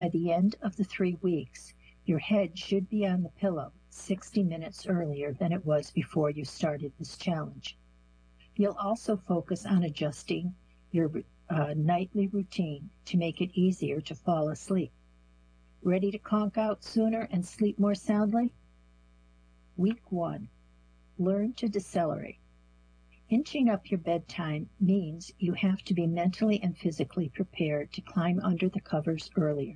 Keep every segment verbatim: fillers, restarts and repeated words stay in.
By the end of the three weeks, your head should be on the pillow sixty minutes earlier than it was before you started this challenge. You'll also focus on adjusting your uh, nightly routine to make it easier to fall asleep. Ready to conk out sooner and sleep more soundly? Week one, learn to decelerate. Inching up your bedtime means you have to be mentally and physically prepared to climb under the covers earlier.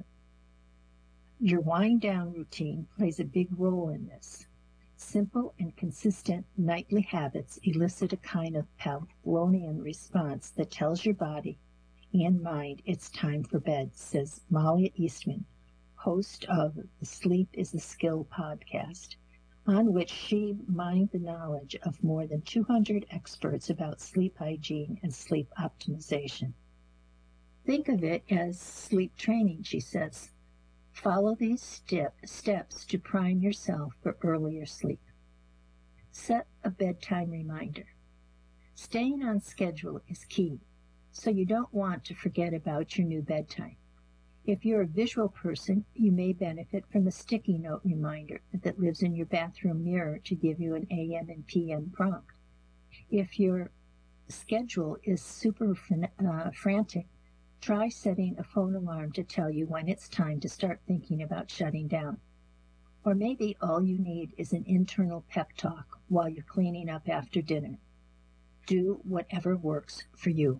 Your wind down routine plays a big role in this. Simple and consistent nightly habits elicit a kind of Pavlovian response that tells your body and mind it's time for bed, says Molly Eastman, host of the Sleep is a Skill podcast, on which she mined the knowledge of more than two hundred experts about sleep hygiene and sleep optimization. Think of it as sleep training, she says. Follow these step, steps to prime yourself for earlier sleep. Set a bedtime reminder. Staying on schedule is key, so you don't want to forget about your new bedtime. If you're a visual person, you may benefit from a sticky note reminder that lives in your bathroom mirror to give you an A M and P M prompt. If your schedule is super uh, frantic, try setting a phone alarm to tell you when it's time to start thinking about shutting down. Or maybe all you need is an internal pep talk while you're cleaning up after dinner. Do whatever works for you.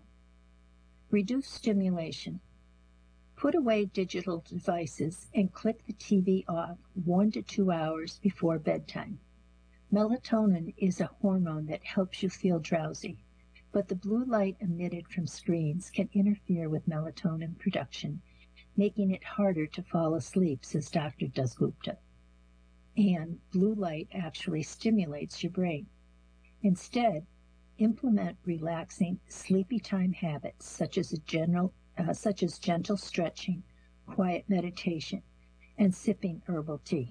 Reduce stimulation. Put away digital devices and click the T V off one to two hours before bedtime. Melatonin is a hormone that helps you feel drowsy, but the blue light emitted from screens can interfere with melatonin production, making it harder to fall asleep, says Doctor Dasgupta. And blue light actually stimulates your brain. Instead, implement relaxing sleepy time habits such as a general, uh, such as gentle stretching, quiet meditation, and sipping herbal tea.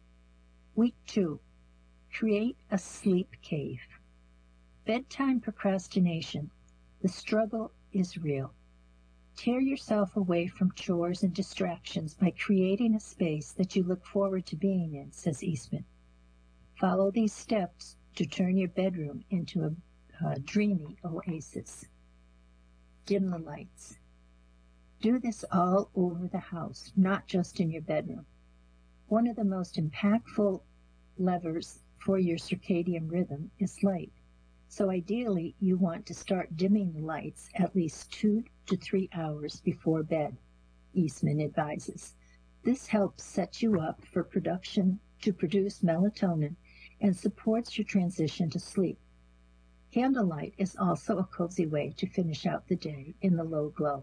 Week two, create a sleep cave. Bedtime procrastination. The struggle is real. Tear yourself away from chores and distractions by creating a space that you look forward to being in, says Eastman. Follow these steps to turn your bedroom into a, a dreamy oasis. Dim the lights. Do this all over the house, not just in your bedroom. One of the most impactful levers for your circadian rhythm is light. So ideally, you want to start dimming the lights at least two to three hours before bed, Eastman advises. This helps set you up for production to produce melatonin and supports your transition to sleep. Candlelight is also a cozy way to finish out the day in the low glow.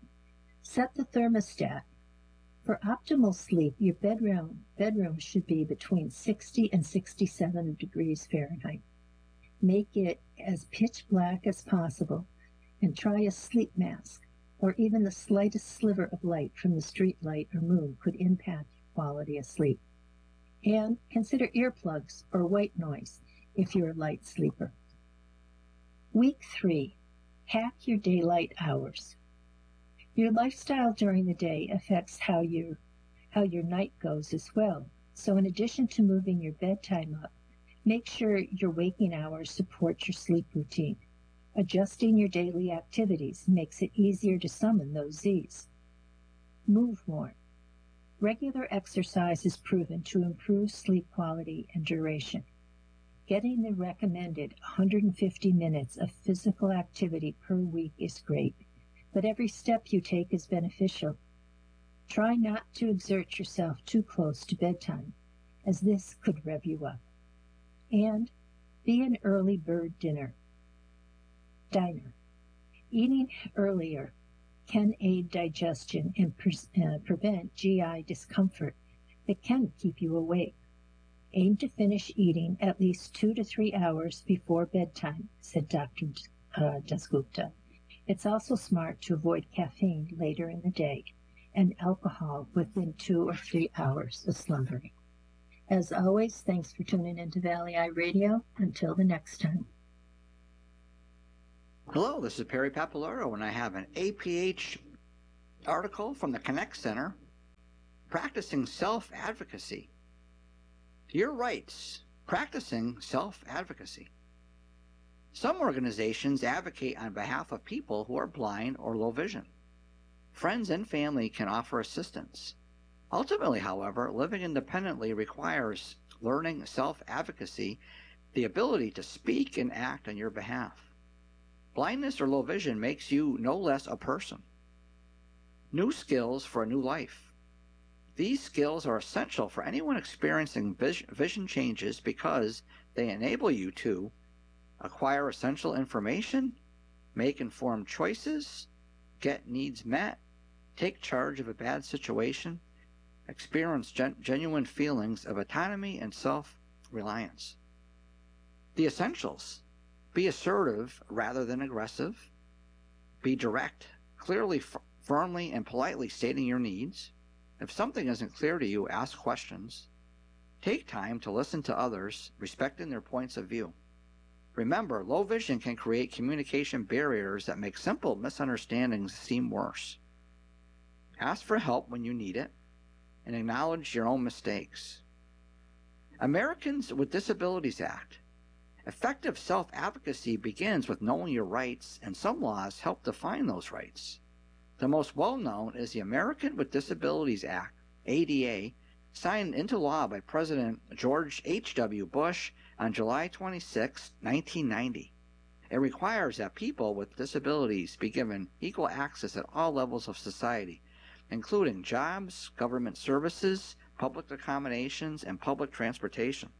Set the thermostat. For optimal sleep, your bedroom, bedroom should be between sixty and sixty-seven degrees Fahrenheit. Make it as pitch black as possible and try a sleep mask, or even the slightest sliver of light from the street light or moon could impact your quality of sleep. And consider earplugs or white noise if you're a light sleeper. Week three, hack your daylight hours. Your lifestyle during the day affects how your, how your night goes as well. So in addition to moving your bedtime up, make sure your waking hours support your sleep routine. Adjusting your daily activities makes it easier to summon those Z's. Move more. Regular exercise is proven to improve sleep quality and duration. Getting the recommended one hundred fifty minutes of physical activity per week is great, but every step you take is beneficial. Try not to exert yourself too close to bedtime, as this could rev you up. And be an early bird dinner. Diner. Eating earlier can aid digestion and pre- uh, prevent G I discomfort that can keep you awake. Aim to finish eating at least two to three hours before bedtime, said Doctor Uh, Dasgupta. It's also smart to avoid caffeine later in the day and alcohol within two or three hours of slumbering. As always, thanks for tuning into Valley Eye Radio. Until the next time. Hello, this is Perry Papalaro, and I have an A P H article from the Connect Center Practicing self-advocacy. Your rights. Practicing self-advocacy. Some organizations advocate on behalf of people who are blind or low vision. Friends and family can offer assistance. Ultimately, however, living independently requires learning self-advocacy, the ability to speak and act on your behalf. Blindness or low vision makes you no less a person. New skills for a new life. These skills are essential for anyone experiencing vision changes because they enable you to acquire essential information, make informed choices, get needs met, take charge of a bad situation, experience gen genuine feelings of autonomy and self-reliance. The essentials. Be assertive rather than aggressive. Be direct, clearly, firmly, and politely stating your needs. If something isn't clear to you, ask questions. Take time to listen to others, respecting their points of view. Remember, low vision can create communication barriers that make simple misunderstandings seem worse. Ask for help when you need it, and acknowledge your own mistakes. Americans with Disabilities Act. Effective self-advocacy begins with knowing your rights, and some laws help define those rights. The most well-known is the American with Disabilities Act, A D A, signed into law by President George H W Bush on July twenty-sixth, nineteen ninety. It requires that people with disabilities be given equal access at all levels of society, including jobs, government services, public accommodations, and public transportation.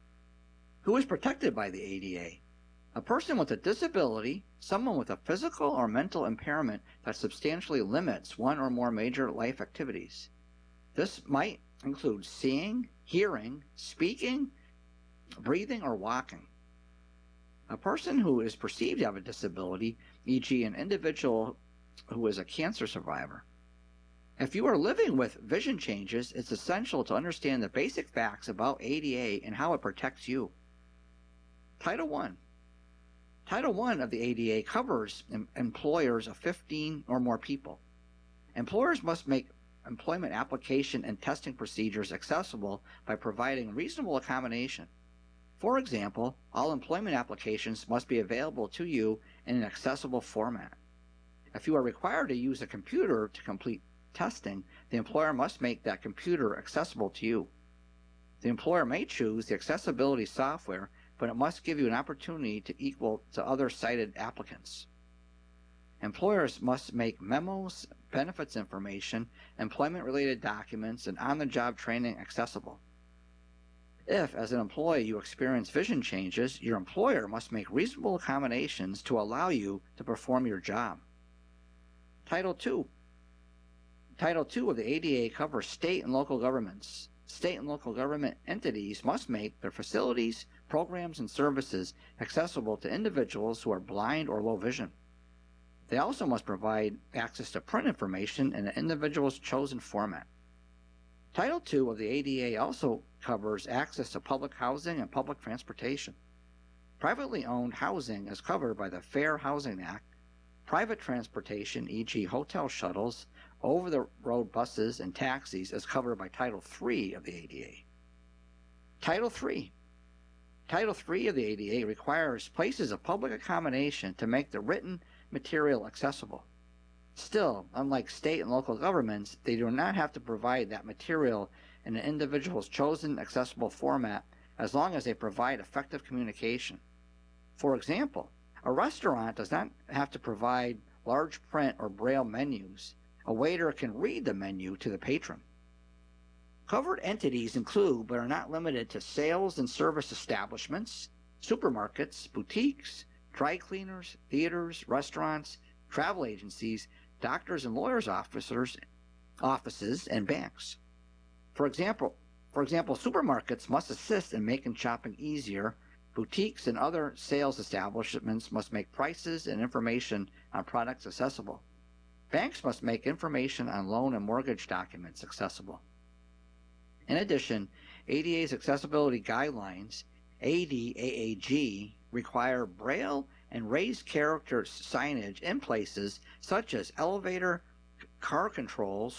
Who is protected by the A D A? A person with a disability, someone with a physical or mental impairment that substantially limits one or more major life activities. This might include seeing, hearing, speaking, breathing, or walking. A person who is perceived to have a disability, for example an individual who is a cancer survivor. If you are living with vision changes, it's essential to understand the basic facts about A D A and how it protects you. Title one. Title one of the A D A covers em employers of fifteen or more people. Employers must make employment application and testing procedures accessible by providing reasonable accommodation. For example, all employment applications must be available to you in an accessible format. If you are required to use a computer to complete testing, the employer must make that computer accessible to you. The employer may choose the accessibility software, but it must give you an opportunity to equal to other cited applicants. Employers must make memos, benefits information, employment-related documents, and on-the-job training accessible. If, as an employee, you experience vision changes, your employer must make reasonable accommodations to allow you to perform your job. Title two. Title two of the A D A covers state and local governments. State and local government entities must make their facilities, programs, and services accessible to individuals who are blind or low vision. They also must provide access to print information in an individual's chosen format. Title two of the A D A also covers access to public housing and public transportation. Privately owned housing is covered by the Fair Housing Act. Private transportation, for example hotel shuttles, over-the-road buses, and taxis is covered by Title three of the A D A. Title three. Title three of the A D A requires places of public accommodation to make the written material accessible. Still, unlike state and local governments, they do not have to provide that material in an individual's chosen accessible format as long as they provide effective communication. For example, a restaurant does not have to provide large print or braille menus. A waiter can read the menu to the patron. Covered entities include, but are not limited to, sales and service establishments, supermarkets, boutiques, dry cleaners, theaters, restaurants, travel agencies, doctors and lawyers' officers, offices, and banks. For example, for example, supermarkets must assist in making shopping easier. Boutiques and other sales establishments must make prices and information on products accessible. Banks must make information on loan and mortgage documents accessible. In addition, A D A's accessibility guidelines, A D A A G, require braille and raised character signage in places such as elevator, car controls,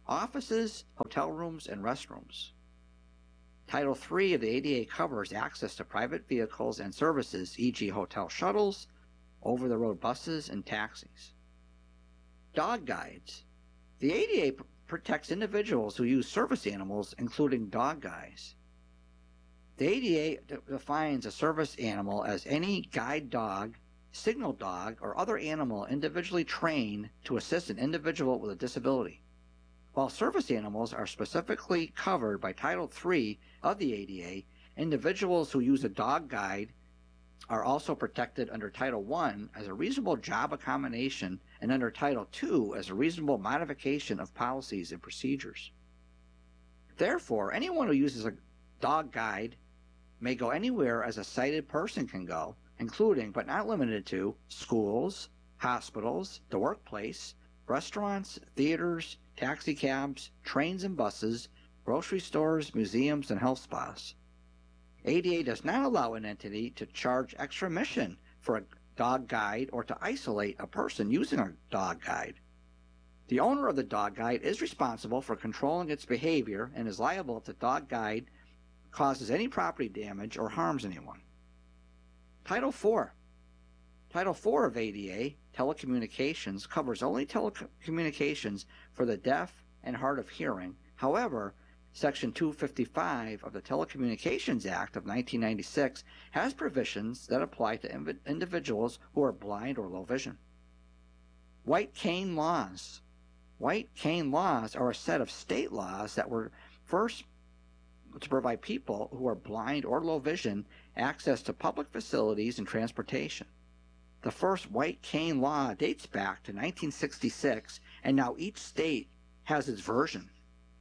offices, hotel rooms, and restrooms. Title three of the A D A covers access to private vehicles and services, for example hotel shuttles, over-the-road buses, and taxis. Dog guides. The A D A pr- protects individuals who use service animals, including dog guides. The A D A d- defines a service animal as any guide dog, signal dog, or other animal individually trained to assist an individual with a disability. While service animals are specifically covered by Title three of the A D A, individuals who use a dog guide are also protected under Title one as a reasonable job accommodation and under Title two as a reasonable modification of policies and procedures. Therefore, anyone who uses a dog guide may go anywhere as a sighted person can go, including but not limited to schools, hospitals, the workplace, restaurants, theaters, taxi cabs, trains and buses, grocery stores, museums, and health spas. A D A does not allow an entity to charge extra admission for a dog guide or to isolate a person using a dog guide. The owner of the dog guide is responsible for controlling its behavior and is liable if the dog guide causes any property damage or harms anyone. Title four. Title four of A D A, Telecommunications, covers only telecommunications for the deaf and hard of hearing. However, Section two fifty-five of the Telecommunications Act of nineteen ninety-six has provisions that apply to inv- individuals who are blind or low vision. White cane laws. White cane laws are a set of state laws that were first to provide people who are blind or low vision access to public facilities and transportation. The first white cane law dates back to nineteen sixty-six, and now each state has its version.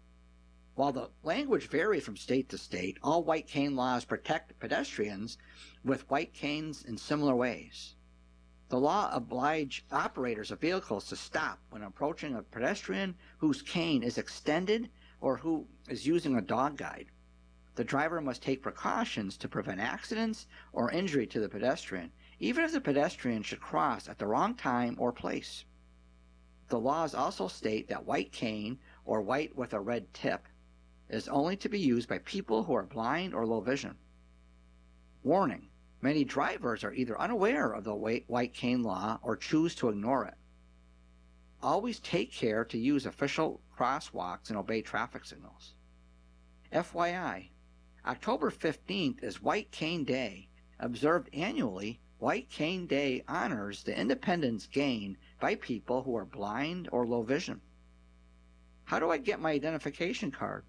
While the language varies from state to state, all white cane laws protect pedestrians with white canes in similar ways. The law obliges operators of vehicles to stop when approaching a pedestrian whose cane is extended or who is using a dog guide. The driver must take precautions to prevent accidents or injury to the pedestrian, even if the pedestrian should cross at the wrong time or place. The laws also state that white cane, or white with a red tip, is only to be used by people who are blind or low vision. Warning: many drivers are either unaware of the white cane law or choose to ignore it. Always take care to use official crosswalks and obey traffic signals. F Y I, October fifteenth is White Cane Day. Observed annually, White Cane Day honors the independence gained by people who are blind or low vision. How do I get my identification card?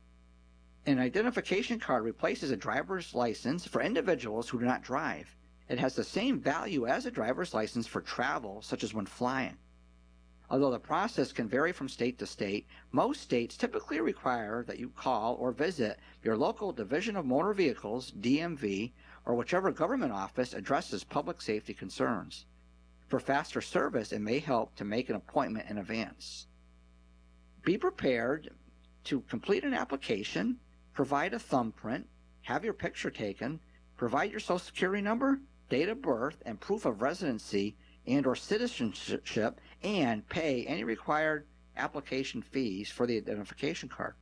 An identification card replaces a driver's license for individuals who do not drive. It has the same value as a driver's license for travel, such as when flying. Although the process can vary from state to state, most states typically require that you call or visit your local Division of Motor Vehicles, D M V, or whichever government office addresses public safety concerns. For faster service, it may help to make an appointment in advance. Be prepared to complete an application, provide a thumbprint, have your picture taken, provide your social security number, date of birth, and proof of residency and or citizenship, and pay any required application fees for the identification card.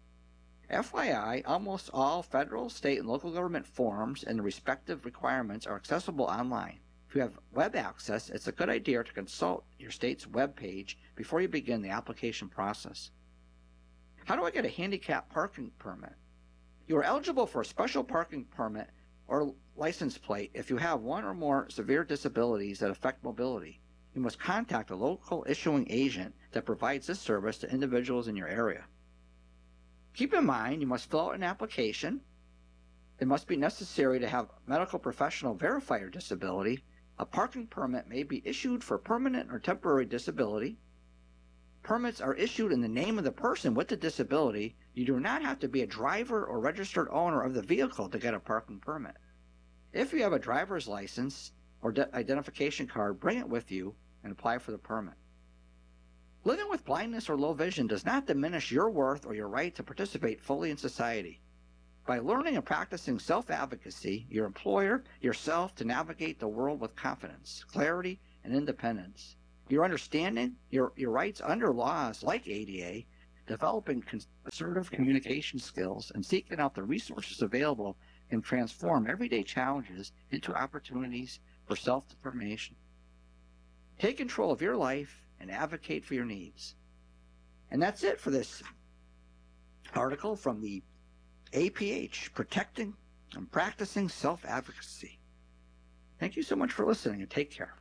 F Y I, almost all federal, state, and local government forms and the respective requirements are accessible online. If you have web access, it's a good idea to consult your state's web page before you begin the application process. How do I get a handicap parking permit? You are eligible for a special parking permit or license plate if you have one or more severe disabilities that affect mobility. You must contact a local issuing agent that provides this service to individuals in your area. Keep in mind, you must fill out an application. It must be necessary to have a medical professional verify your disability. A parking permit may be issued for permanent or temporary disability. Permits are issued in the name of the person with the disability. You do not have to be a driver or registered owner of the vehicle to get a parking permit. If you have a driver's license or de- identification card, bring it with you and apply for the permit. Living with blindness or low vision does not diminish your worth or your right to participate fully in society. By learning and practicing self-advocacy, your employer, yourself to navigate the world with confidence, clarity, and independence. Your understanding your, your rights under laws like A D A developing assertive communication skills and seeking out the resources available can transform everyday challenges into opportunities for self-determination. Take control of your life and advocate for your needs. And that's it for this article from the A P H, Protecting and Practicing Self-Advocacy. Thank you so much for listening, and take care.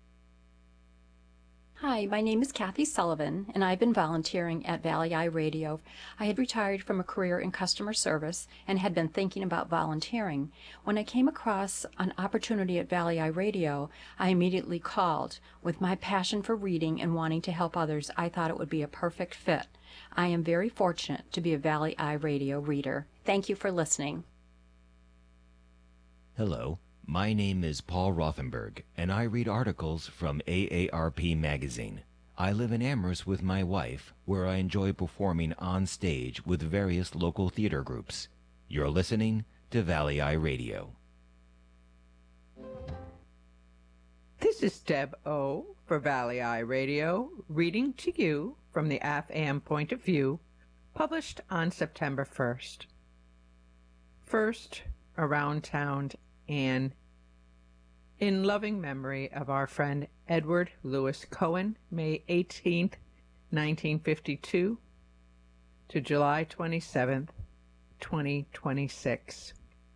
Hi, my name is Kathy Sullivan, and I've been volunteering at Valley Eye Radio. I had retired from a career in customer service and had been thinking about volunteering. When I came across an opportunity at Valley Eye Radio, I immediately called. With my passion for reading and wanting to help others, I thought it would be a perfect fit. I am very fortunate to be a Valley Eye Radio reader. Thank you for listening. Hello. My name is Paul Rothenberg, and I read articles from A A R P Magazine. I live in Amherst with my wife, where I enjoy performing on stage with various local theater groups. You're listening to Valley Eye Radio. This is Deb O. for Valley Eye Radio, reading to you from the A F A M Point of View, published on September first. First, around town, and in loving memory of our friend Edward Lewis Cohen, May eighteenth, nineteen fifty-two to July twenty-seventh, twenty twenty-six.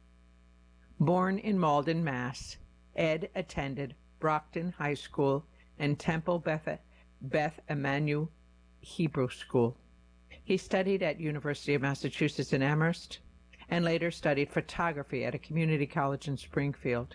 Born in Malden, Mass., Ed attended Brockton High School and Temple Beth, Beth Emanuel Hebrew School. He studied at University of Massachusetts in Amherst, and later studied photography at a community college in Springfield.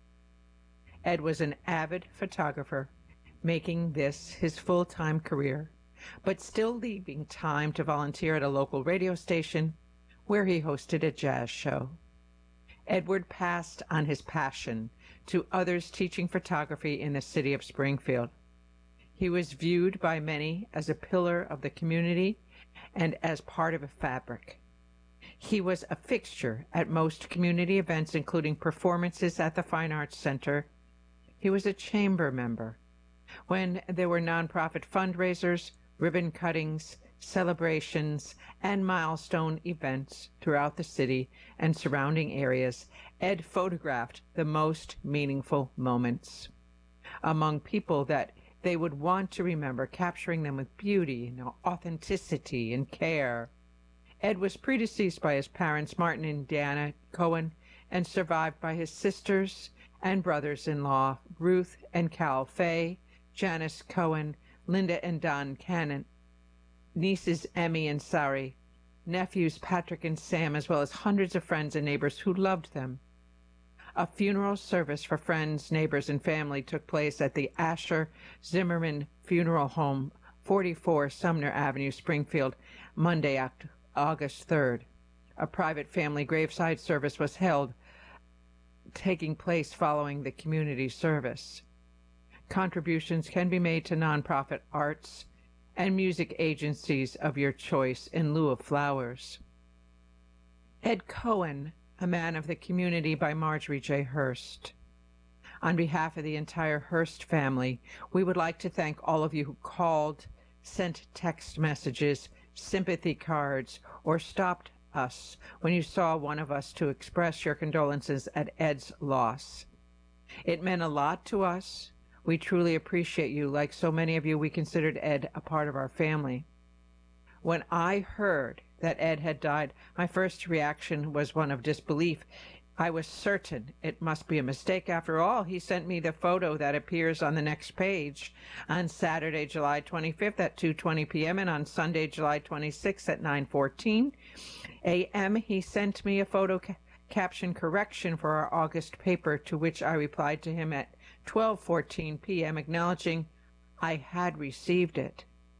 Ed was an avid photographer, making this his full-time career, but still leaving time to volunteer at a local radio station where he hosted a jazz show. Edward passed on his passion to others teaching photography in the city of Springfield. He was viewed by many as a pillar of the community and as part of a fabric. He was a fixture at most community events, including performances at the Fine Arts Center. He was a chamber member when there were nonprofit fundraisers, ribbon cuttings, celebrations, and milestone events throughout the city and surrounding areas. Ed photographed the most meaningful moments among people that they would want to remember, capturing them with beauty, and authenticity, and care. Ed was predeceased by his parents, Martin and Diana Cohen, and survived by his sisters and brothers-in-law, Ruth and Cal Fay, Janice Cohen, Linda and Don Cannon, nieces Emmy and Sari, nephews Patrick and Sam, as well as hundreds of friends and neighbors who loved them. A funeral service for friends, neighbors, and family took place at the Asher Zimmerman Funeral Home, forty-four Sumner Avenue, Springfield, Monday, October August third. A private family graveside service was held, taking place following the community service. Contributions can be made to nonprofit arts and music agencies of your choice in lieu of flowers. Ed Cohen, A Man of the Community by Marjorie J. Hurst. On behalf of the entire Hurst family, we would like to thank all of you who called, sent text messages, sympathy cards, or stopped us when you saw one of us to express your condolences at Ed's loss. It meant a lot to us. We truly appreciate you. Like so many of you, we considered Ed a part of our family. When I heard that Ed had died, my first reaction was one of disbelief. I was certain it must be a mistake. After all, he sent me the photo that appears on the next page. On Saturday, July twenty-fifth at two twenty p.m. and on Sunday, July twenty-sixth at nine fourteen a m, he sent me a photo ca- caption correction for our August paper, to which I replied to him at twelve fourteen p.m. acknowledging I had received it.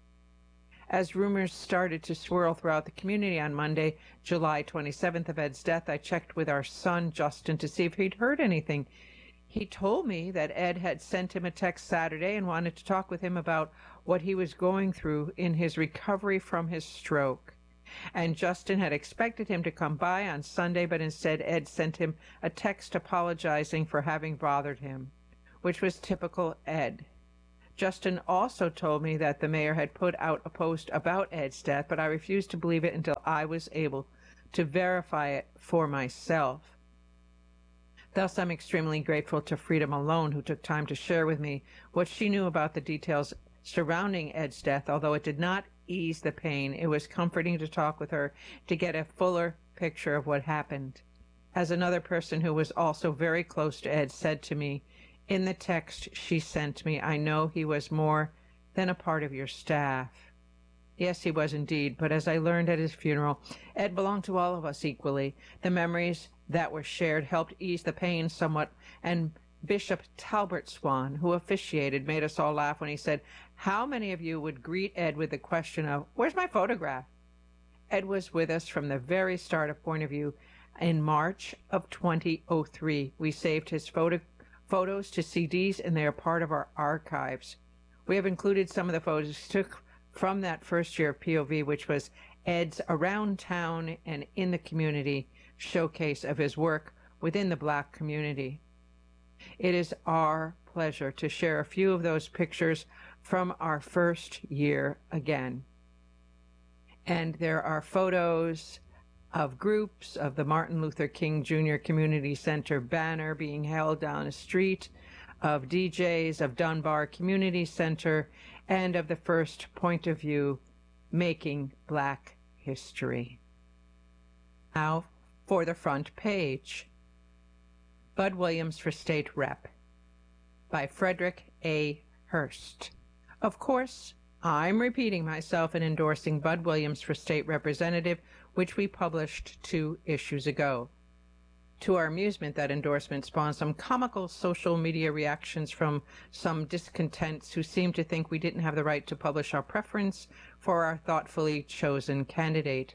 As rumors started to swirl throughout the community on Monday, July twenty-seventh, of Ed's death, I checked with our son, Justin, to see if he'd heard anything. He told me that Ed had sent him a text Saturday and wanted to talk with him about what he was going through in his recovery from his stroke. And Justin had expected him to come by on Sunday, but instead Ed sent him a text apologizing for having bothered him, which was typical Ed. Justin also told me that the mayor had put out a post about Ed's death, but I refused to believe it until I was able to verify it for myself. Thus, I'm extremely grateful to Frida Malone, who took time to share with me what she knew about the details surrounding Ed's death. Although it did not ease the pain, it was comforting to talk with her to get a fuller picture of what happened. As another person who was also very close to Ed said to me in the text she sent me, I know he was more than a part of your staff. Yes, he was indeed, but as I learned at his funeral, Ed belonged to all of us equally. The memories that were shared helped ease the pain somewhat, and Bishop Talbert Swan, who officiated, made us all laugh when he said, how many of you would greet Ed with the question of, where's my photograph? Ed was with us from the very start of Point of View. In March of twenty oh three, we saved his photo photos to C Ds, and they are part of our archives. We have included some of the photos took from that first year of P O V, which was Ed's around town and in the community showcase of his work within the Black community. It is our pleasure to share a few of those pictures from our first year again. And there are photos of groups of the Martin Luther King Junior Community Center banner being held down a street, of D Js of Dunbar Community Center, and of the first Point of View Making Black History. Now for the front page. Bud Williams for State Rep by Frederick A. Hurst. Of course, I'm repeating myself in endorsing Bud Williams for State Representative, which we published two issues ago. To our amusement, that endorsement spawned some comical social media reactions from some discontents who seemed to think we didn't have the right to publish our preference for our thoughtfully chosen candidate.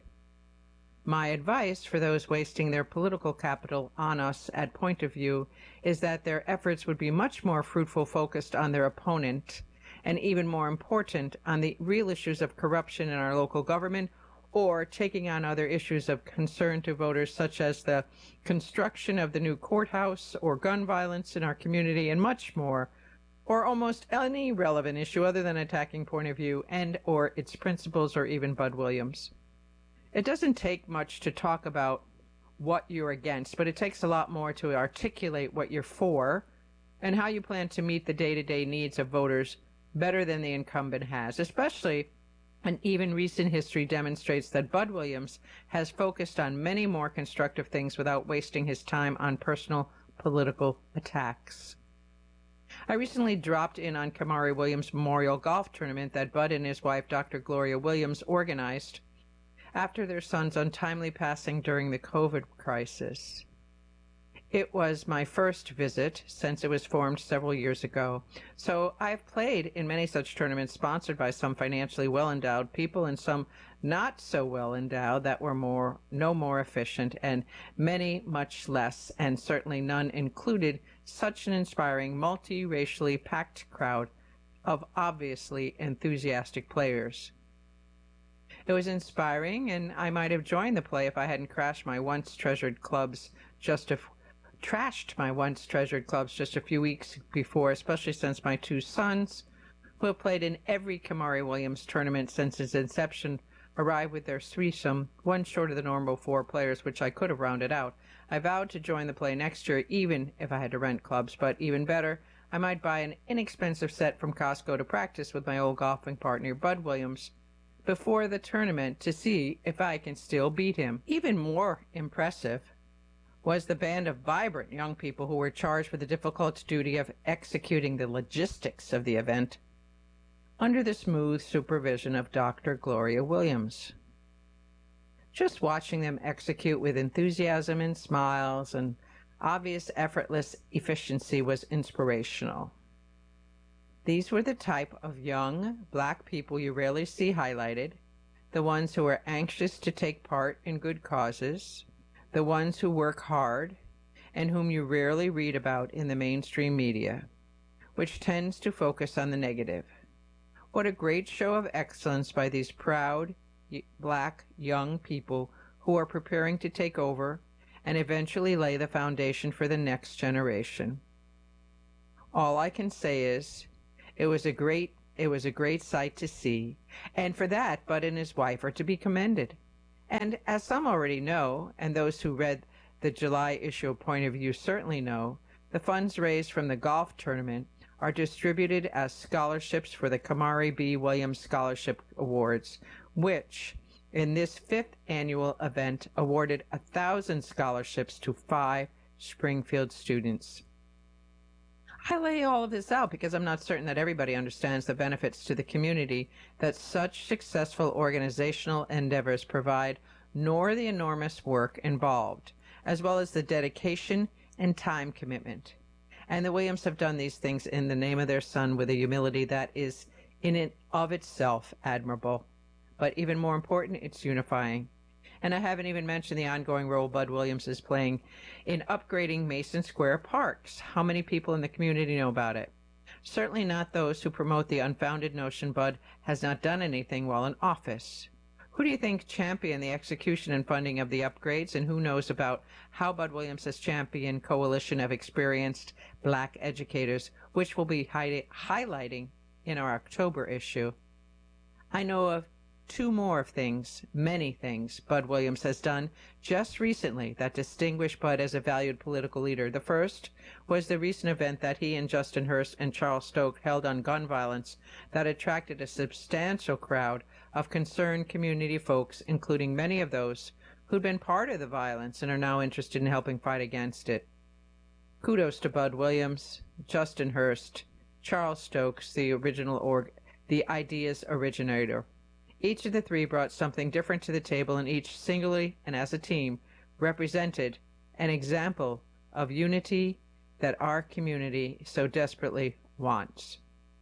My advice for those wasting their political capital on us at Point of View is that their efforts would be much more fruitful focused on their opponent, and even more important, on the real issues of corruption in our local government, or taking on other issues of concern to voters such as the construction of the new courthouse or gun violence in our community and much more, or almost any relevant issue other than attacking Point of View and or its principles or even Bud Williams. It doesn't take much to talk about what you're against, but it takes a lot more to articulate what you're for and how you plan to meet the day-to-day needs of voters better than the incumbent has, especially and even recent history demonstrates that Bud Williams has focused on many more constructive things without wasting his time on personal political attacks. I recently dropped in on Kamari Williams' Memorial Golf Tournament that Bud and his wife, Doctor Gloria Williams, organized after their son's untimely passing during the COVID crisis. It was my first visit since it was formed several years ago, so I've played in many such tournaments sponsored by some financially well-endowed people and some not so well-endowed that were more, no more efficient, and many much less, and certainly none included such an inspiring, multi-racially packed crowd of obviously enthusiastic players. It was inspiring, and I might have joined the play if I hadn't crashed my once treasured clubs just a trashed my once treasured clubs just a few weeks before, especially since my two sons, who have played in every Kamari Williams tournament since its inception, arrived with their threesome, one short of the normal four players, which I could have rounded out. I vowed to join the play next year, even if I had to rent clubs, but even better, I might buy an inexpensive set from Costco to practice with my old golfing partner, Bud Williams, before the tournament to see if I can still beat him. Even more impressive was the band of vibrant young people who were charged with the difficult duty of executing the logistics of the event under the smooth supervision of Doctor Gloria Williams. Just watching them execute with enthusiasm and smiles and obvious effortless efficiency was inspirational. These were the type of young Black people you rarely see highlighted, the ones who are anxious to take part in good causes, the ones who work hard, and whom you rarely read about in the mainstream media, which tends to focus on the negative. What a great show of excellence by these proud, Black young people who are preparing to take over and eventually lay the foundation for the next generation. All I can say is, It was a great it was a great sight to see, and for that Bud and his wife are to be commended. And as some already know, and those who read the July issue of Point of View certainly know, the funds raised from the golf tournament are distributed as scholarships for the Kamari B. Williams Scholarship Awards, which, in this fifth annual event, awarded a thousand scholarships to five Springfield students. I lay all of this out because I'm not certain that everybody understands the benefits to the community that such successful organizational endeavors provide, nor the enormous work involved, as well as the dedication and time commitment. And the Williams have done these things in the name of their son with a humility that is in and of itself admirable. But even more important, it's unifying. And I haven't even mentioned the ongoing role Bud Williams is playing in upgrading Mason Square parks. How many people in the community know about it? Certainly not those who promote the unfounded notion Bud has not done anything while in office. Who do you think championed the execution and funding of the upgrades, and who knows about how Bud Williams has championed coalition of experienced black educators, which we'll be hi- highlighting in our October issue? I know of two more things, many things, Bud Williams has done just recently that distinguish Bud as a valued political leader. The first was the recent event that he and Justin Hurst and Charles Stokes held on gun violence that attracted a substantial crowd of concerned community folks, including many of those who'd been part of the violence and are now interested in helping fight against it. Kudos to Bud Williams, Justin Hurst, Charles Stokes, the original org, the idea's originator. Each of the three brought something different to the table, and each singly and as a team represented an example of unity that our community so desperately wants.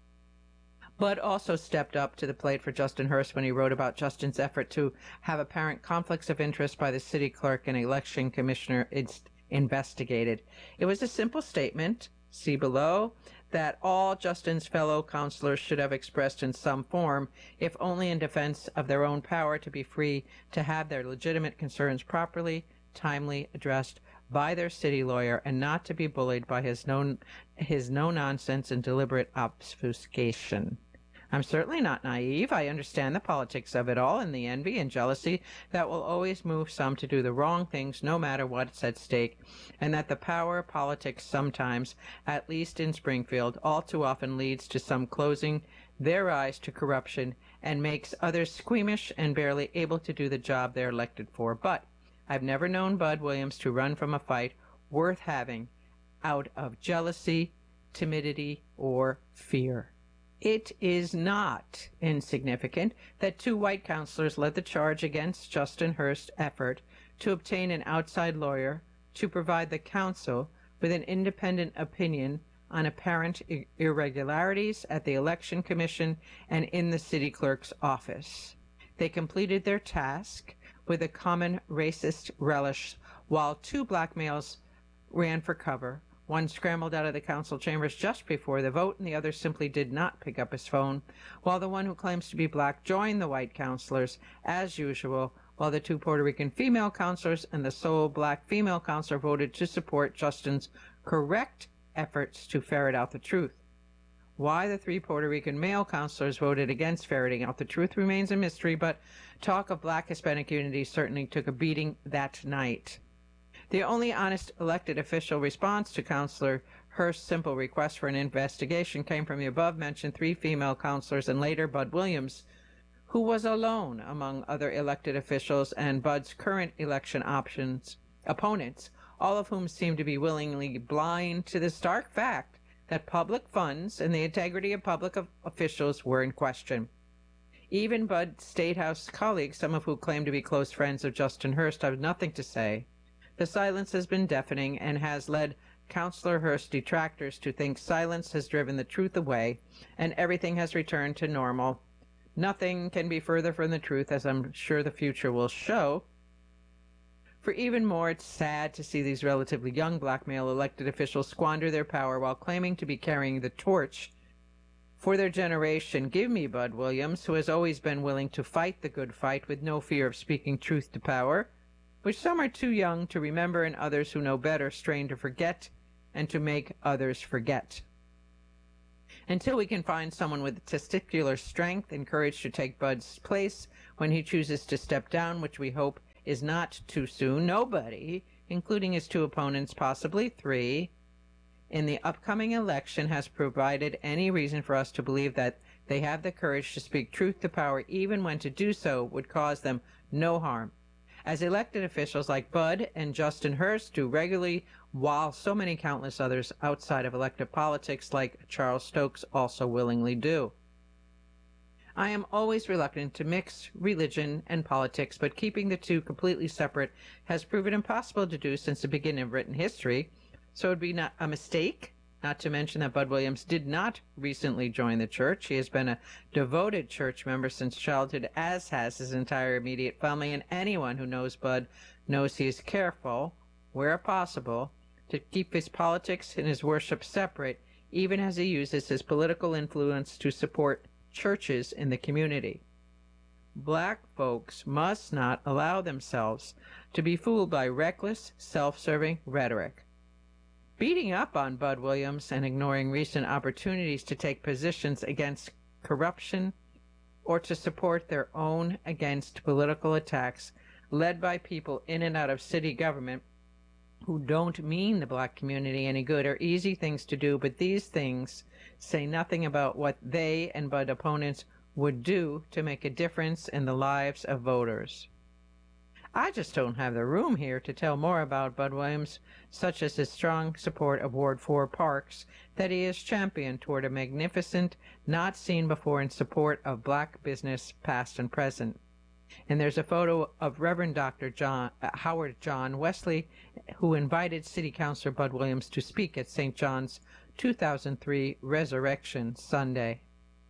Bud also stepped up to the plate for Justin Hurst when he wrote about Justin's effort to have apparent conflicts of interest by the city clerk and election commissioner investigated. It was a simple statement, see below, that all Justin's fellow counselors should have expressed in some form, if only in defense of their own power to be free to have their legitimate concerns properly, timely addressed by their city lawyer, and not to be bullied by his no, his no-nonsense and deliberate obfuscation. I'm certainly not naive. I understand the politics of it all and the envy and jealousy that will always move some to do the wrong things no matter what's at stake, and that the power politics sometimes, at least in Springfield, all too often leads to some closing their eyes to corruption and makes others squeamish and barely able to do the job they're elected for. But I've never known Bud Williams to run from a fight worth having out of jealousy, timidity, or fear. It is not insignificant that two white counselors led the charge against Justin Hurst's effort to obtain an outside lawyer to provide the council with an independent opinion on apparent irregularities at the Election Commission and in the city clerk's office. They completed their task with a common racist relish, while two black males ran for cover. One scrambled out of the council chambers just before the vote, and the other simply did not pick up his phone, while the one who claims to be black joined the white counselors, as usual, while the two Puerto Rican female counselors and the sole black female counselor voted to support Justin's correct efforts to ferret out the truth. Why the three Puerto Rican male counselors voted against ferreting out the truth remains a mystery, but talk of black Hispanic unity certainly took a beating that night. The only honest elected official response to Counselor Hurst's simple request for an investigation came from the above-mentioned three female counselors and later Bud Williams, who was alone among other elected officials and Bud's current election options opponents, all of whom seemed to be willingly blind to the stark fact that public funds and the integrity of public officials were in question. Even Bud's State House colleagues, some of whom claim to be close friends of Justin Hurst, have nothing to say. The silence has been deafening and has led Counselor Hurst detractors to think silence has driven the truth away and everything has returned to normal. Nothing can be further from the truth, as I'm sure the future will show. For even more, it's sad to see these relatively young black male elected officials squander their power while claiming to be carrying the torch for their generation. Give me Bud Williams, who has always been willing to fight the good fight with no fear of speaking truth to power, which some are too young to remember and others who know better strain to forget and to make others forget. Until we can find someone with testicular strength and courage to take Bud's place when he chooses to step down, which we hope is not too soon, nobody, including his two opponents, possibly three, in the upcoming election has provided any reason for us to believe that they have the courage to speak truth to power, even when to do so would cause them no harm, as elected officials like Bud and Justin Hurst do regularly, while so many countless others outside of elective politics like Charles Stokes also willingly do. I am always reluctant to mix religion and politics, but keeping the two completely separate has proven impossible to do since the beginning of written history, so it would be not a mistake, not to mention that Bud Williams did not recently join the church. He has been a devoted church member since childhood, as has his entire immediate family, and anyone who knows Bud knows he is careful, where possible, to keep his politics and his worship separate, even as he uses his political influence to support churches in the community. Black folks must not allow themselves to be fooled by reckless, self-serving rhetoric. Beating up on Bud Williams and ignoring recent opportunities to take positions against corruption or to support their own against political attacks led by people in and out of city government who don't mean the black community any good are easy things to do, but these things say nothing about what they and Bud opponents would do to make a difference in the lives of voters. I just don't have the room here to tell more about Bud Williams, such as his strong support of Ward four parks that he has championed toward a magnificent, not seen before in support of black business past and present. And there's a photo of Reverend Doctor John, uh, Howard John Wesley, who invited City Councilor Bud Williams to speak at Saint John's two thousand three Resurrection Sunday.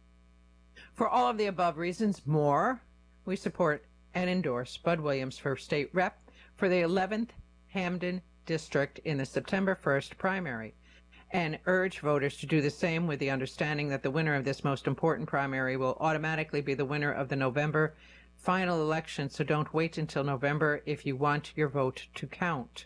For all of the above reasons, more, we support and endorse Bud Williams for state rep for the eleventh Hamden District in the September first primary, and urge voters to do the same, with the understanding that the winner of this most important primary will automatically be the winner of the November final election, so don't wait until November if you want your vote to count.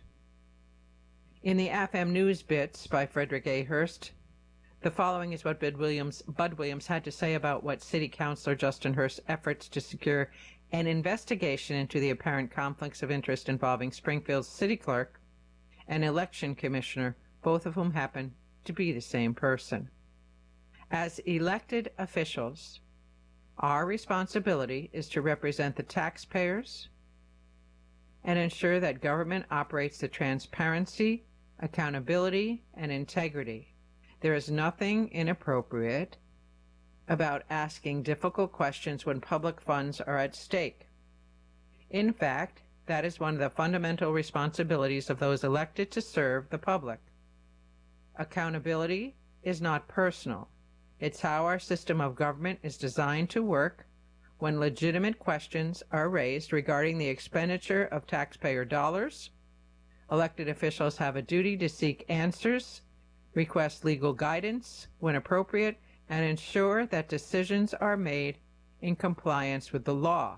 In the A F M News Bits by Frederick A. Hurst, the following is what Bud Williams, Bud Williams had to say about what City Councilor Justin Hurst's efforts to secure an investigation into the apparent conflicts of interest involving Springfield's city clerk and election commissioner, both of whom happen to be the same person. As elected officials, our responsibility is to represent the taxpayers and ensure that government operates with transparency, accountability, and integrity. There is nothing inappropriate about asking difficult questions when public funds are at stake. In fact, that is one of the fundamental responsibilities of those elected to serve the public. Accountability is not personal. It's how our system of government is designed to work when legitimate questions are raised regarding the expenditure of taxpayer dollars. Elected officials have a duty to seek answers, request legal guidance when appropriate, and ensure that decisions are made in compliance with the law.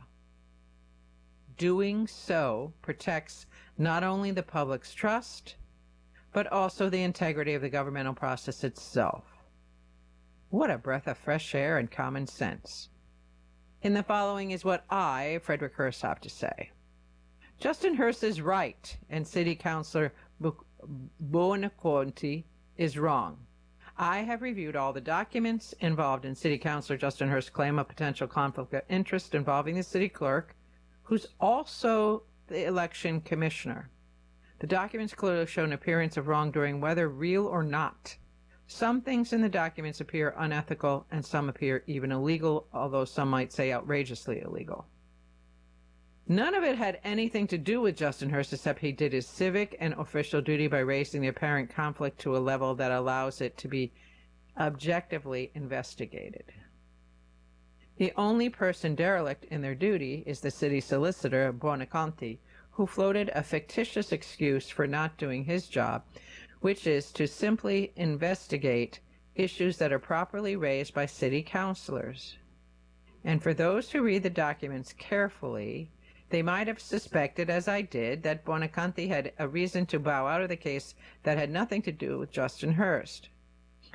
Doing so protects not only the public's trust, but also the integrity of the governmental process itself. What a breath of fresh air and common sense. In the following is what I, Frederick Hurst, have to say. Justin Hurst is right, and City Councilor Buonaconti is wrong. I have reviewed all the documents involved in City Councilor Justin Hurst's claim of potential conflict of interest involving the city clerk, who's also the election commissioner. The documents clearly show an appearance of wrongdoing, whether real or not. Some things in the documents appear unethical, and some appear even illegal, although some might say outrageously illegal. None of it had anything to do with Justin Hurst, except he did his civic and official duty by raising the apparent conflict to a level that allows it to be objectively investigated. The only person derelict in their duty is the city solicitor, Buonaconti, who floated a fictitious excuse for not doing his job, which is to simply investigate issues that are properly raised by city councilors. And for those who read the documents carefully, they might have suspected, as I did, that Buonaconti had a reason to bow out of the case that had nothing to do with Justin Hurst.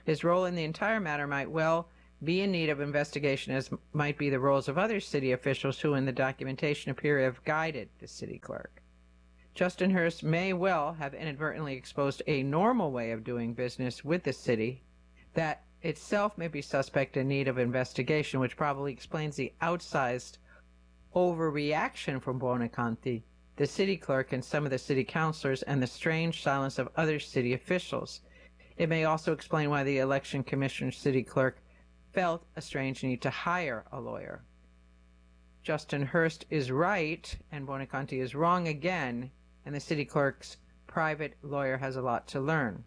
His role in the entire matter might well be in need of investigation, as might be the roles of other city officials who in the documentation appear to have guided the city clerk. Justin Hurst may well have inadvertently exposed a normal way of doing business with the city that itself may be suspect in need of investigation, which probably explains the outsized overreaction from Buonaconti, the city clerk, and some of the city councilors, and the strange silence of other city officials. It may also explain why the election commissioner city clerk felt a strange need to hire a lawyer. Justin Hurst is right, and Buonaconti is wrong again, and the city clerk's private lawyer has a lot to learn.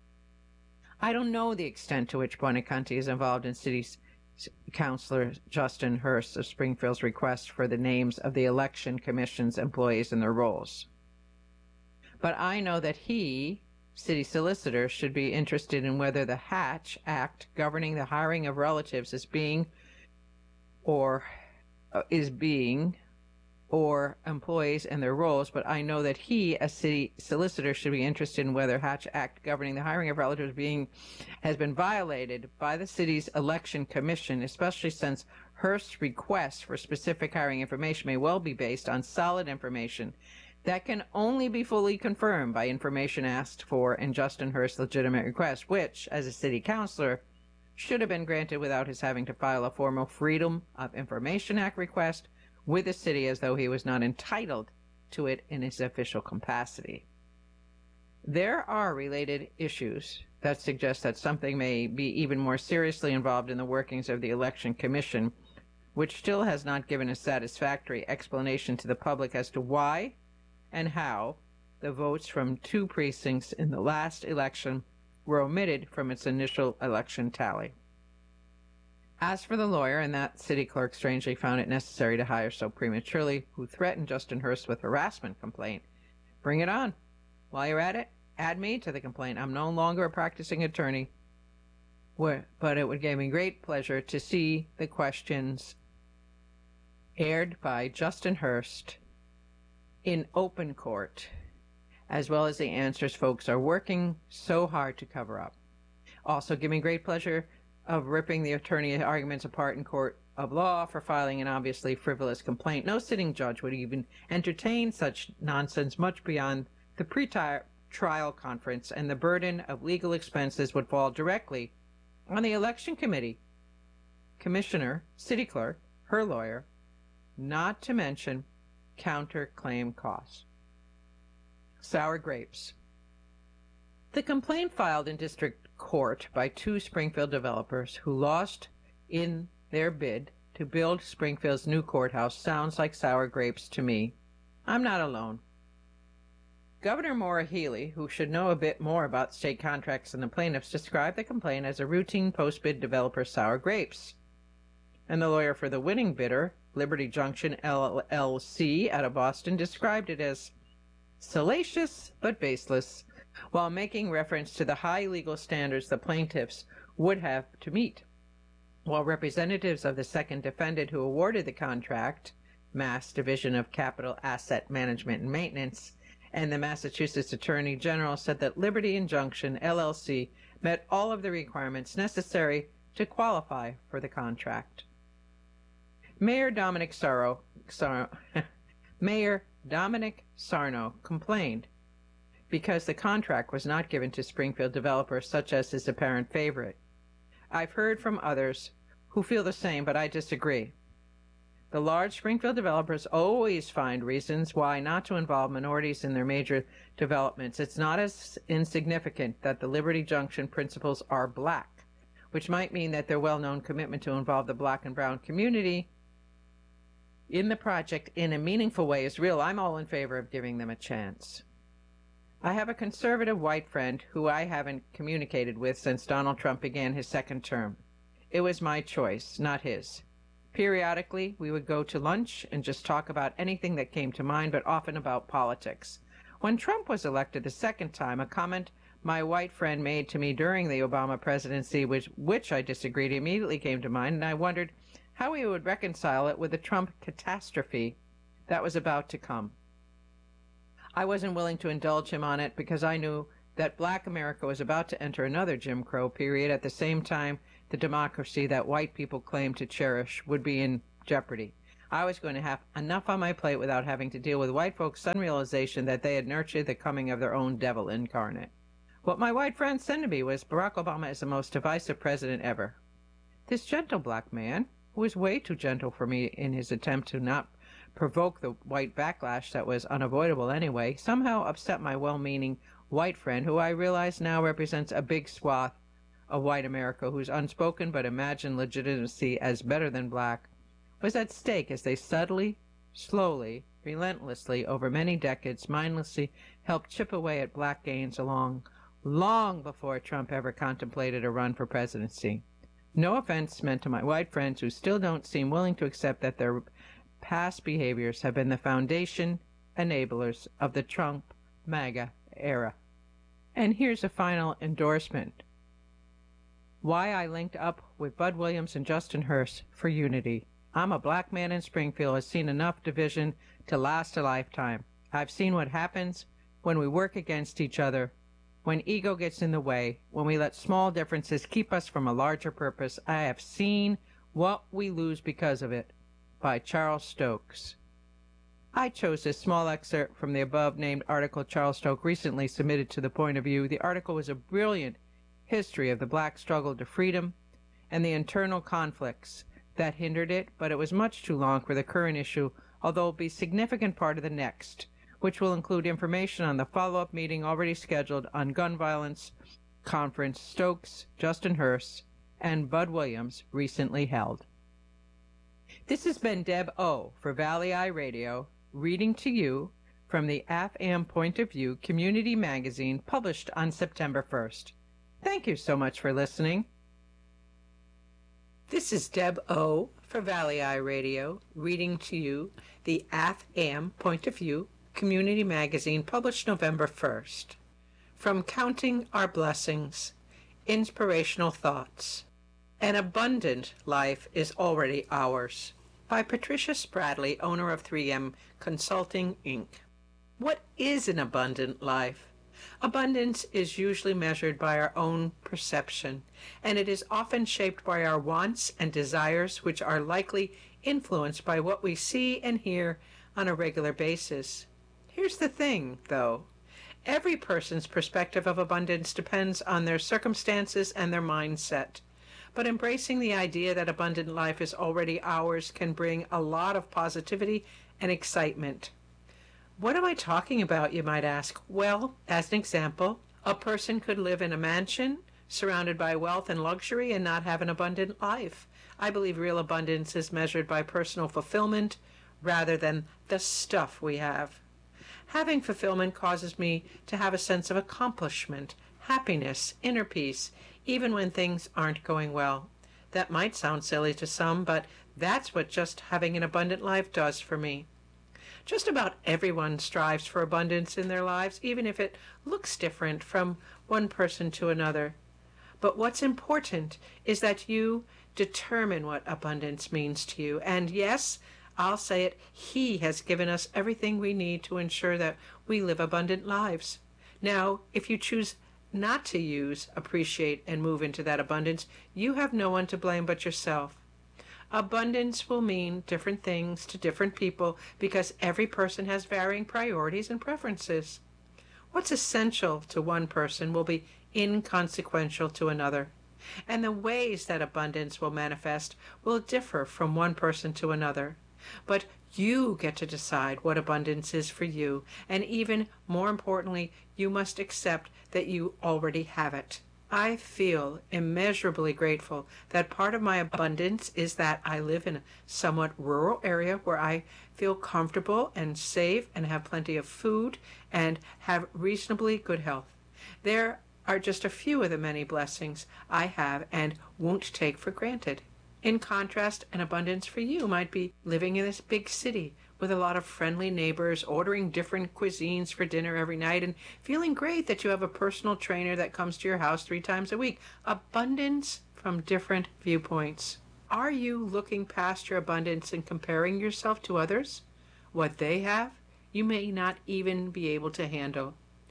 I don't know the extent to which Buonaconti is involved in city councilor Justin Hurst of Springfield's request for the names of the election commission's employees and their roles. But I know that he, city solicitor, should be interested in whether the Hatch Act governing the hiring of relatives is being or uh, is being or employees and their roles, but I know that he, as city solicitor, should be interested in whether Hatch Act governing the hiring of relatives being has been violated by the city's election commission, especially since Hurst's request for specific hiring information may well be based on solid information that can only be fully confirmed by information asked for in Justin Hurst's legitimate request, which, as a city councilor, should have been granted without his having to file a formal Freedom of Information Act request with the city as though he was not entitled to it in his official capacity. There are related issues that suggest that something may be even more seriously involved in the workings of the Election Commission, which still has not given a satisfactory explanation to the public as to why and how the votes from two precincts in the last election were omitted from its initial election tally. As for the lawyer, and that city clerk strangely found it necessary to hire so prematurely, who threatened Justin Hurst with harassment complaint, bring it on. While you're at it, add me to the complaint. I'm no longer a practicing attorney, but it would give me great pleasure to see the questions aired by Justin Hurst in open court, as well as the answers folks are working so hard to cover up. Also, give me great pleasure of ripping the attorney arguments apart in court of law for filing an obviously frivolous complaint. No sitting judge would even entertain such nonsense much beyond the pre-trial conference, and the burden of legal expenses would fall directly on the election committee, commissioner, city clerk, her lawyer, not to mention counterclaim costs. Sour grapes. The complaint filed in district court by two Springfield developers who lost in their bid to build Springfield's new courthouse sounds like sour grapes to me. I'm not alone. Governor Maura Healey, who should know a bit more about state contracts than the plaintiffs, described the complaint as a routine post-bid developer sour grapes. And the lawyer for the winning bidder, Liberty Junction L L C out of Boston, described it as salacious but baseless, while making reference to the high legal standards the plaintiffs would have to meet. While representatives of the second defendant who awarded the contract, Mass Division of Capital Asset Management and Maintenance, and the Massachusetts Attorney General said that Liberty Injunction L L C met all of the requirements necessary to qualify for the contract. Mayor Dominic Sarno, Sarno Mayor Dominic Sarno complained because the contract was not given to Springfield developers such as his apparent favorite. I've heard from others who feel the same, but I disagree. The large Springfield developers always find reasons why not to involve minorities in their major developments. It's not as insignificant that the Liberty Junction principals are black, which might mean that their well-known commitment to involve the black and brown community in the project in a meaningful way is real. I'm all in favor of giving them a chance. I have a conservative white friend who I haven't communicated with since Donald Trump began his second term. It was my choice, not his. Periodically, we would go to lunch and just talk about anything that came to mind, but often about politics. When Trump was elected the second time, a comment my white friend made to me during the Obama presidency, which, which I disagreed, immediately came to mind, and I wondered how we would reconcile it with the Trump catastrophe that was about to come. I wasn't willing to indulge him on it because I knew that black America was about to enter another Jim Crow period at the same time the democracy that white people claim to cherish would be in jeopardy. I was going to have enough on my plate without having to deal with white folks' sudden realization that they had nurtured the coming of their own devil incarnate. What my white friends said to me was, Barack Obama is the most divisive president ever. This gentle black man, who was way too gentle for me in his attempt to not provoke the white backlash that was unavoidable anyway, somehow upset my well-meaning white friend, who I realize now represents a big swath of white America whose unspoken but imagined legitimacy as better than black was at stake as they subtly, slowly, relentlessly, over many decades, mindlessly helped chip away at black gains along long before Trump ever contemplated a run for presidency. No offense meant to my white friends who still don't seem willing to accept that their past behaviors have been the foundation enablers of the Trump MAGA era. And here's a final endorsement. Why I linked up with Bud Williams and Justin Hurst for unity. I'm a black man in Springfield, has seen enough division to last a lifetime. I've seen what happens when we work against each other, when ego gets in the way, when we let small differences keep us from a larger purpose. I have seen what we lose because of it. By Charles Stokes. I chose this small excerpt from the above-named article Charles Stokes recently submitted to The Point of View. The article was a brilliant history of the black struggle to freedom and the internal conflicts that hindered it, but it was much too long for the current issue, although it will be a significant part of the next, which will include information on the follow-up meeting already scheduled on gun violence conference Stokes, Justin Hurst, and Bud Williams recently held. This has been Deb O. for Valley Eye Radio, reading to you from the A F A M Point of View Community Magazine, published on September first. Thank you so much for listening. This is Deb O. for Valley Eye Radio, reading to you the A F A M Point of View Community Magazine, published November first. From Counting Our Blessings, Inspirational Thoughts. An Abundant Life is Already Ours, by Patricia Spradley, owner of three M Consulting, Incorporated. What is an abundant life? Abundance is usually measured by our own perception, and it is often shaped by our wants and desires, which are likely influenced by what we see and hear on a regular basis. Here's the thing, though. Every person's perspective of abundance depends on their circumstances and their mindset. But embracing the idea that abundant life is already ours can bring a lot of positivity and excitement. What am I talking about, you might ask? Well, as an example, a person could live in a mansion surrounded by wealth and luxury and not have an abundant life. I believe real abundance is measured by personal fulfillment rather than the stuff we have. Having fulfillment causes me to have a sense of accomplishment, happiness, inner peace, even when things aren't going well. That might sound silly to some, but that's what just having an abundant life does for me. Just about everyone strives for abundance in their lives, even if it looks different from one person to another. But what's important is that you determine what abundance means to you. And yes, I'll say it, He has given us everything we need to ensure that we live abundant lives. Now, if you choose not to use, appreciate, and move into that abundance, you have no one to blame but yourself. Abundance will mean different things to different people because every person has varying priorities and preferences. What's essential to one person will be inconsequential to another, and the ways that abundance will manifest will differ from one person to another. But you get to decide what abundance is for you, and even more importantly, you must accept that you already have it. I feel immeasurably grateful that part of my abundance is that I live in a somewhat rural area where I feel comfortable and safe and have plenty of food and have reasonably good health. There are just a few of the many blessings I have and won't take for granted. In contrast, an abundance for you might be living in this big city with a lot of friendly neighbors, ordering different cuisines for dinner every night, and feeling great that you have a personal trainer that comes to your house three times a week. Abundance from different viewpoints. Are you looking past your abundance and comparing yourself to others? What they have, you may not even be able to handle.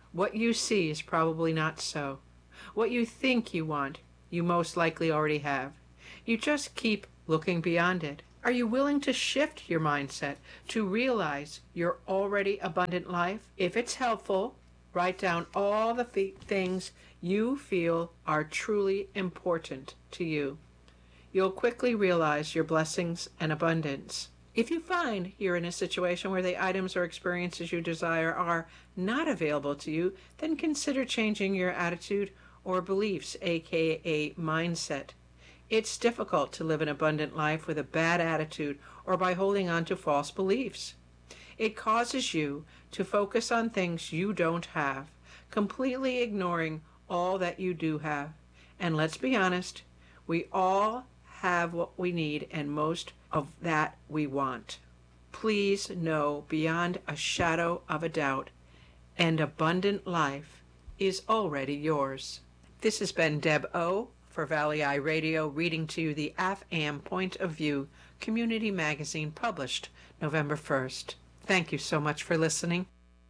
What you see is probably not so. What you think you want, you most likely already have. You just keep looking beyond it. Are you willing to shift your mindset to realize your already abundant life? If it's helpful, write down all the th- things you feel are truly important to you. You'll quickly realize your blessings and abundance. If you find you're in a situation where the items or experiences you desire are not available to you, then consider changing your attitude or beliefs, aka mindset. It's difficult to live an abundant life with a bad attitude or by holding on to false beliefs. It causes you to focus on things you don't have, completely ignoring all that you do have. And let's be honest, we all have what we need and most of that we want. Please know beyond a shadow of a doubt, an abundant life is already yours. This has been Deb O. for Valley Eye Radio, reading to you the A F A M Point of View Community Magazine, published November first. Thank you so much for listening.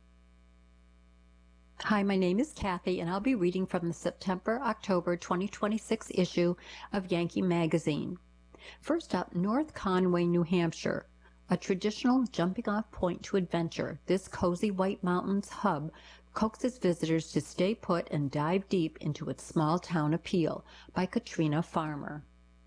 Hi, my name is Kathy, and I'll be reading from the September-October twenty twenty-six issue of Yankee Magazine. First up, North Conway, New Hampshire. A traditional jumping-off point to adventure, this cozy White Mountains hub coaxes visitors to stay put and dive deep into its small-town appeal, by Katrina Farmer.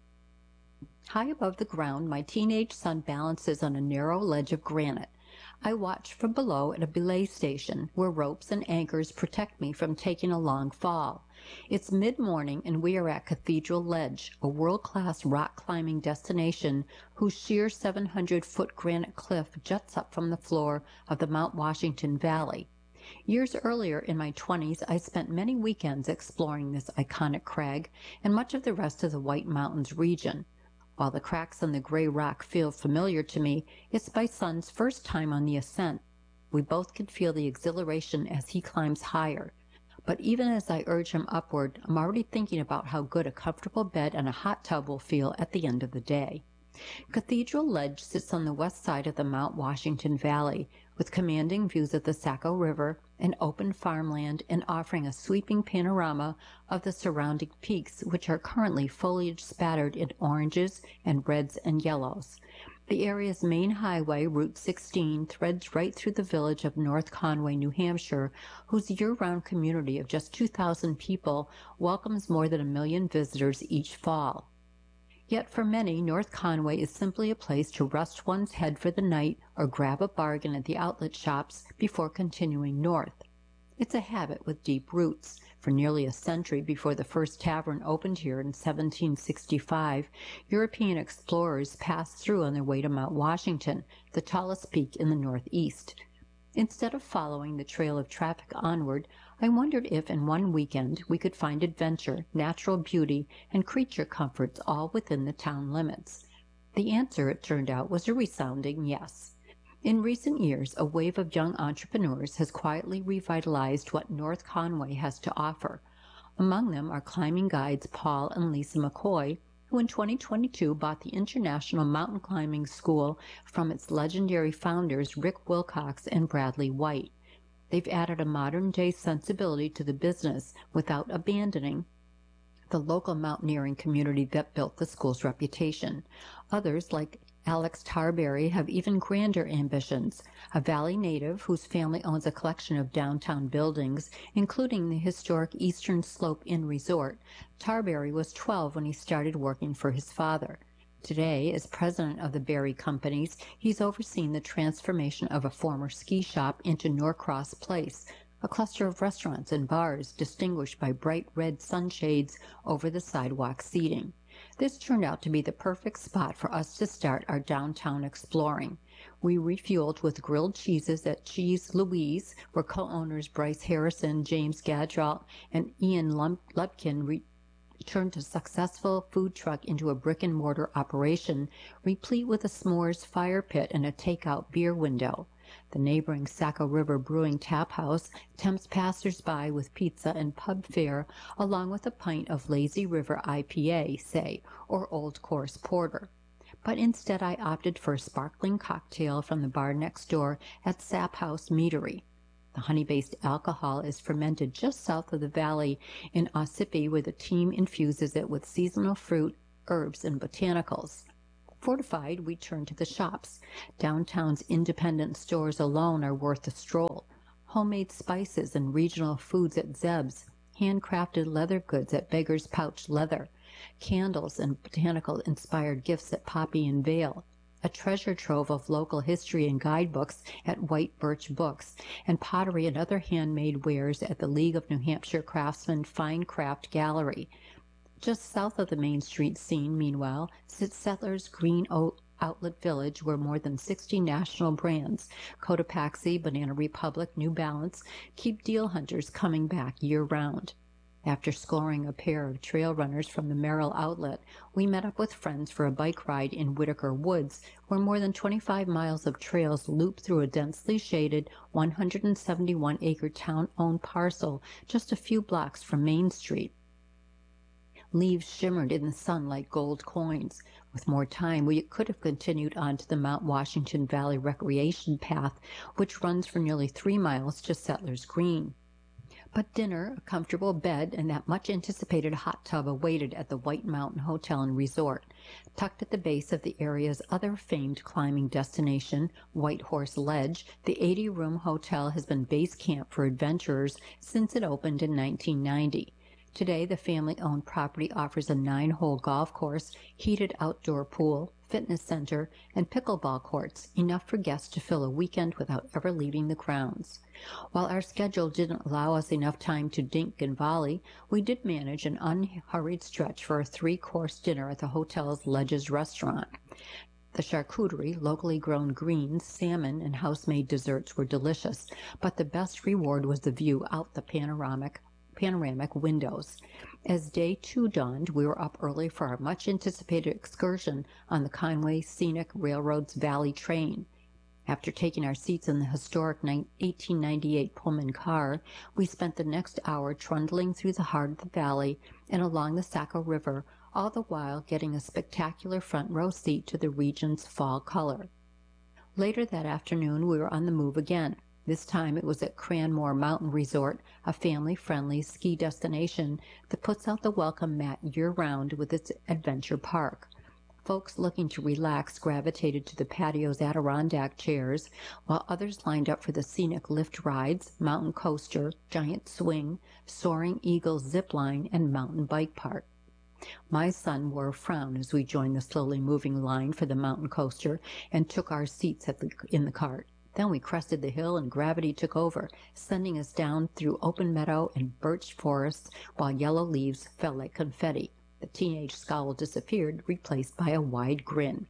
High above the ground, my teenage son balances on a narrow ledge of granite. I watch from below at a belay station, where ropes and anchors protect me from taking a long fall. It's mid-morning, and we are at Cathedral Ledge, a world-class rock-climbing destination whose sheer seven hundred foot granite cliff juts up from the floor of the Mount Washington Valley. Years earlier, in my twenties, I spent many weekends exploring this iconic crag and much of the rest of the White Mountains region. While the cracks in the gray rock feel familiar to me, it's my son's first time on the ascent. We both can feel the exhilaration as he climbs higher. But even as I urge him upward, I'm already thinking about how good a comfortable bed and a hot tub will feel at the end of the day. Cathedral Ledge sits on the west side of the Mount Washington Valley, with commanding views of the Saco River and open farmland, and offering a sweeping panorama of the surrounding peaks, which are currently foliage spattered in oranges and reds and yellows. The area's main highway, Route sixteen, threads right through the village of North Conway, New Hampshire, whose year-round community of just two thousand people welcomes more than a million visitors each fall. Yet for many, North Conway is simply a place to rest one's head for the night or grab a bargain at the outlet shops before continuing north. It's a habit with deep roots. For nearly a century before the first tavern opened here in seventeen sixty-five, European explorers passed through on their way to Mount Washington, the tallest peak in the northeast. Instead of following the trail of traffic onward, I wondered if in one weekend we could find adventure, natural beauty, and creature comforts all within the town limits. The answer, it turned out, was a resounding yes. In recent years, a wave of young entrepreneurs has quietly revitalized what North Conway has to offer. Among them are climbing guides Paul and Lisa McCoy, who in twenty twenty-two bought the International Mountain Climbing School from its legendary founders Rick Wilcox and Bradley White. They've added a modern-day sensibility to the business without abandoning the local mountaineering community that built the school's reputation. Others, like Alex Tarberry, have even grander ambitions. A Valley native whose family owns a collection of downtown buildings, including the historic Eastern Slope Inn Resort, Tarberry was twelve when he started working for his father. Today, as president of the Berry Companies, he's overseen the transformation of a former ski shop into Norcross Place, a cluster of restaurants and bars distinguished by bright red sunshades over the sidewalk seating. This turned out to be the perfect spot for us to start our downtown exploring. We refueled with grilled cheeses at Cheese Louise, where co-owners Bryce Harrison, James Gadralt, and Ian Lubkin re- turned a successful food truck into a brick-and-mortar operation, replete with a s'mores fire pit and a takeout beer window. The neighboring Saco River Brewing Tap House tempts passers-by with pizza and pub fare, along with a pint of Lazy River I P A, say, or Old Course Porter. But instead I opted for a sparkling cocktail from the bar next door at Sap House Meadery. The honey-based alcohol is fermented just south of the valley in Ossipee, where the team infuses it with seasonal fruit, herbs, and botanicals. Fortified, we turn to the shops. Downtown's independent stores alone are worth a stroll. Homemade spices and regional foods at Zeb's, handcrafted leather goods at Beggar's Pouch Leather, candles and botanical-inspired gifts at Poppy and Vale, a treasure trove of local history and guidebooks at White Birch Books, and pottery and other handmade wares at the League of New Hampshire Craftsmen Fine Craft Gallery. Just south of the Main Street scene, meanwhile, sits Settlers Green Outlet Village, where more than sixty national brands, Cotopaxi, Banana Republic, New Balance, keep deal hunters coming back year-round. After scoring a pair of trail runners from the Merrill Outlet, we met up with friends for a bike ride in Whitaker Woods, where more than twenty-five miles of trails loop through a densely shaded one hundred seventy-one acre town-owned parcel just a few blocks from Main Street. Leaves shimmered in the sun like gold coins. With more time, we could have continued on to the Mount Washington Valley Recreation Path, which runs for nearly three miles to Settlers Green. But dinner, a comfortable bed, and that much-anticipated hot tub awaited at the White Mountain Hotel and Resort. Tucked at the base of the area's other famed climbing destination, White Horse Ledge, the eighty-room hotel has been base camp for adventurers since it opened in nineteen ninety. Today, the family-owned property offers a nine-hole golf course, heated outdoor pool, fitness center, and pickleball courts, enough for guests to fill a weekend without ever leaving the grounds. While our schedule didn't allow us enough time to dink and volley, we did manage an unhurried stretch for a three-course dinner at the hotel's Ledges restaurant. The charcuterie, locally grown greens, salmon, and house-made desserts were delicious, but the best reward was the view out the panoramic panoramic windows. As day two dawned, we were up early for our much-anticipated excursion on the Conway Scenic Railroad's Valley Train. After taking our seats in the historic eighteen ninety-eight Pullman car, we spent the next hour trundling through the heart of the valley and along the Saco River, all the while getting a spectacular front-row seat to the region's fall color. Later that afternoon, we were on the move again. This time it was at Cranmore Mountain Resort, a family-friendly ski destination that puts out the welcome mat year-round with its adventure park. Folks looking to relax gravitated to the patio's Adirondack chairs, while others lined up for the scenic lift rides, mountain coaster, giant swing, soaring eagle zip line, and mountain bike park. My son wore a frown as we joined the slowly moving line for the mountain coaster and took our seats at the, in the cart. Then we crested the hill and gravity took over, sending us down through open meadow and birch forests while yellow leaves fell like confetti. The teenage scowl disappeared, replaced by a wide grin.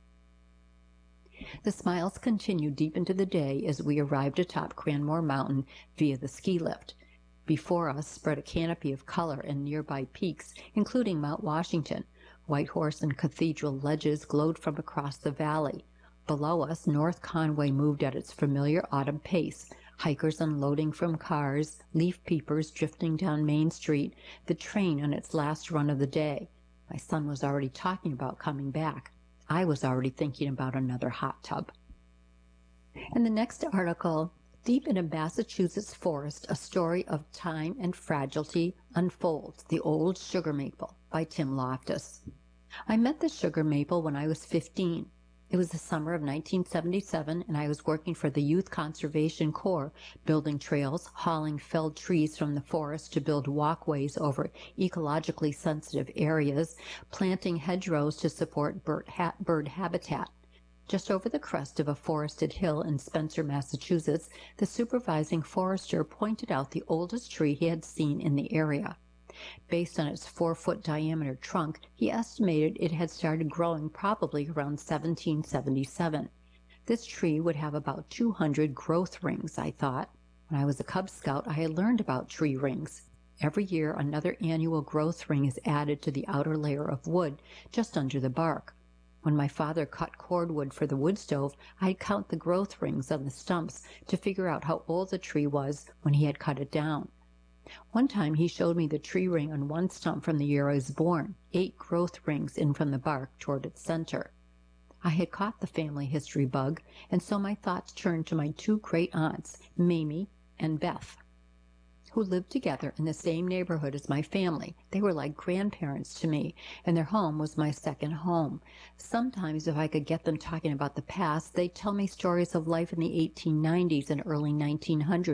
The smiles continued deep into the day as we arrived atop Cranmore Mountain via the ski lift. Before us spread a canopy of color and nearby peaks, including Mount Washington. White Horse and Cathedral ledges glowed from across the valley. Below us, North Conway moved at its familiar autumn pace, hikers unloading from cars, leaf peepers drifting down Main Street, the train on its last run of the day. My son was already talking about coming back. I was already thinking about another hot tub. In the next article, Deep in a Massachusetts Forest, A Story of Time and Fragility Unfolds, The Old Sugar Maple, by Tim Loftus. I met the sugar maple when I was fifteen. It was the summer of nineteen seventy-seven, and I was working for the Youth Conservation Corps, building trails, hauling felled trees from the forest to build walkways over ecologically sensitive areas, planting hedgerows to support bird, ha- bird habitat. Just over the crest of a forested hill in Spencer, Massachusetts, the supervising forester pointed out the oldest tree he had seen in the area. Based on its four-foot diameter trunk, he estimated it had started growing probably around seventeen seventy-seven. This tree would have about two hundred growth rings, I thought. When I was a Cub Scout, I had learned about tree rings. Every year, another annual growth ring is added to the outer layer of wood, just under the bark. When my father cut cordwood for the wood stove, I'd count the growth rings on the stumps to figure out how old the tree was when he had cut it down. One time he showed me the tree ring on one stump from the year I was born, eight growth rings in from the bark toward its center. I had caught the family history bug, and so my thoughts turned to my two great aunts, Mamie and Beth, who lived together in the same neighborhood as my family. They were like grandparents to me, and their home was my second home. Sometimes, if I could get them talking about the past, they'd tell me stories of life in the eighteen nineties and early nineteen hundreds.